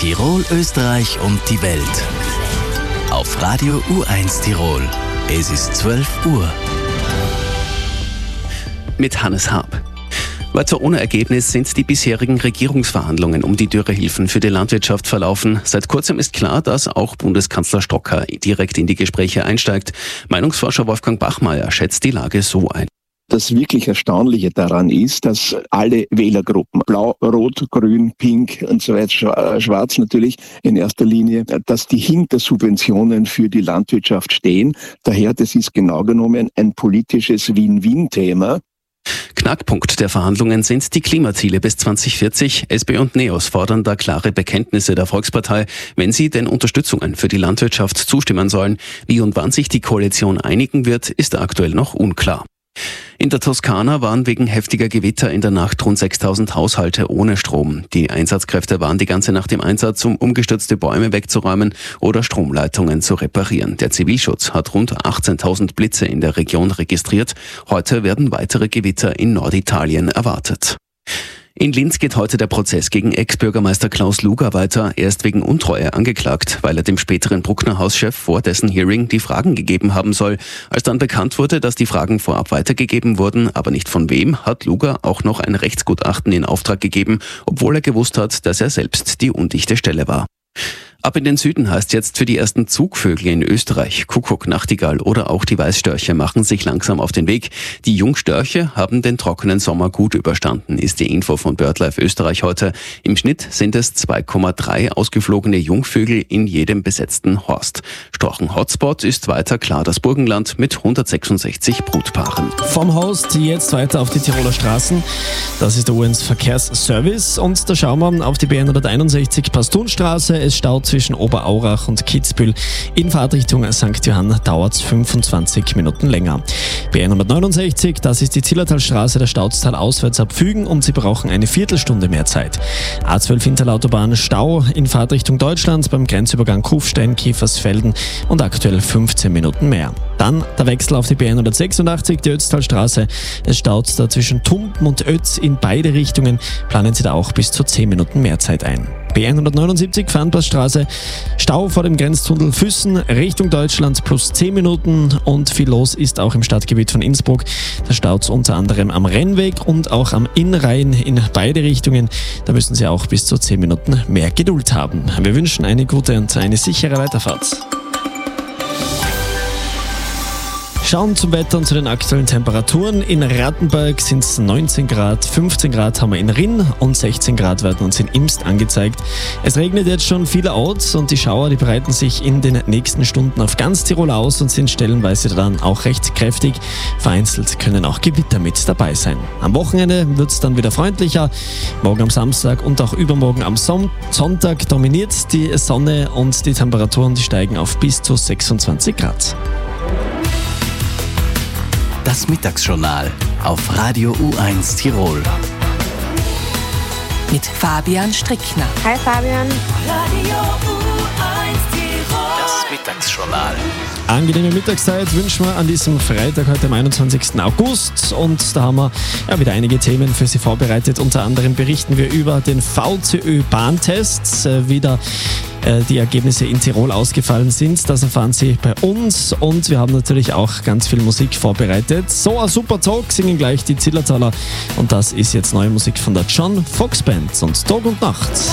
Tirol, Österreich und die Welt. Auf Radio U1 Tirol. Es ist 12 Uhr. Mit Hannes Haab. Weiter ohne Ergebnis sind die bisherigen Regierungsverhandlungen um die Dürrehilfen für die Landwirtschaft verlaufen. Seit kurzem ist klar, dass auch Bundeskanzler Stocker direkt in die Gespräche einsteigt. Meinungsforscher Wolfgang Bachmeier schätzt die Lage so ein. Das wirklich Erstaunliche daran ist, dass alle Wählergruppen, Blau, Rot, Grün, Pink und so weiter, Schwarz natürlich in erster Linie, dass die hinter Subventionen für die Landwirtschaft stehen. Daher, das ist genau genommen ein politisches Win-Win-Thema. Knackpunkt der Verhandlungen sind die Klimaziele bis 2040. SPÖ und NEOS fordern da klare Bekenntnisse der Volkspartei, wenn sie den Unterstützungen für die Landwirtschaft zustimmen sollen. Wie und wann sich die Koalition einigen wird, ist aktuell noch unklar. In der Toskana waren wegen heftiger Gewitter in der Nacht rund 6.000 Haushalte ohne Strom. Die Einsatzkräfte waren die ganze Nacht im Einsatz, um umgestürzte Bäume wegzuräumen oder Stromleitungen zu reparieren. Der Zivilschutz hat rund 18.000 Blitze in der Region registriert. Heute werden weitere Gewitter in Norditalien erwartet. In Linz geht heute der Prozess gegen Ex-Bürgermeister Klaus Luger weiter. Er ist wegen Untreue angeklagt, weil er dem späteren Bruckner-Hauschef vor dessen Hearing die Fragen gegeben haben soll. Als dann bekannt wurde, dass die Fragen vorab weitergegeben wurden, aber nicht von wem, hat Luger auch noch ein Rechtsgutachten in Auftrag gegeben, obwohl er gewusst hat, dass er selbst die undichte Stelle war. Ab in den Süden heißt jetzt für die ersten Zugvögel in Österreich. Kuckuck, Nachtigall oder auch die Weißstörche machen sich langsam auf den Weg. Die Jungstörche haben den trockenen Sommer gut überstanden, ist die Info von BirdLife Österreich heute. Im Schnitt sind es 2,3 ausgeflogene Jungvögel in jedem besetzten Horst. Storchen-Hotspot ist weiter klar das Burgenland mit 166 Brutpaaren. Vom Horst jetzt weiter auf die Tiroler Straßen. Das ist der U1 Verkehrsservice und da schauen wir auf die B161 Pastunstraße. Es staut zwischen Oberaurach und Kitzbühel. In Fahrtrichtung St. Johann dauert es 25 Minuten länger. B169, das ist die Zillertalstraße, der Stautztal auswärts ab Fügen und Sie brauchen eine Viertelstunde mehr Zeit. A12 Interlautobahn Stau in Fahrtrichtung Deutschland beim Grenzübergang Kufstein, Kiefersfelden und aktuell 15 Minuten mehr. Dann der Wechsel auf die B186, die Ötztalstraße. Es staut da zwischen Tumpen und Ötz in beide Richtungen. Planen Sie da auch bis zu 10 Minuten mehr Zeit ein. B179 Farnpassstraße, Stau vor dem Grenztunnel Füssen Richtung Deutschland plus 10 Minuten und viel los ist auch im Stadtgebiet von Innsbruck. Da staut es unter anderem am Rennweg und auch am Innrhein in beide Richtungen. Da müssen Sie auch bis zu 10 Minuten mehr Geduld haben. Wir wünschen eine gute und eine sichere Weiterfahrt. Schauen zum Wetter und zu den aktuellen Temperaturen. In Rattenberg sind es 19 Grad, 15 Grad haben wir in Rinn und 16 Grad werden uns in Imst angezeigt. Es regnet jetzt schon vielerorts und die Schauer, die breiten sich in den nächsten Stunden auf ganz Tirol aus und sind stellenweise dann auch recht kräftig. Vereinzelt können auch Gewitter mit dabei sein. Am Wochenende wird es dann wieder freundlicher. Morgen am Samstag und auch übermorgen am Sonntag dominiert die Sonne und die Temperaturen, die steigen auf bis zu 26 Grad. Das Mittagsjournal auf Radio U1 Tirol. Mit Fabian Strickner. Hi Fabian. Radio U1 Tirol. Das Mittagsjournal. Angenehme Mittagszeit wünschen wir an diesem Freitag, heute am 21. August. Und da haben wir wieder einige Themen für Sie vorbereitet. Unter anderem berichten wir über den VCÖ-Bahntest, wieder die Ergebnisse in Tirol ausgefallen sind. Das erfahren Sie bei uns und wir haben natürlich auch ganz viel Musik vorbereitet. So ein super Tag singen gleich die Zillertaler und das ist jetzt neue Musik von der John Fox Band und Tag und Nacht.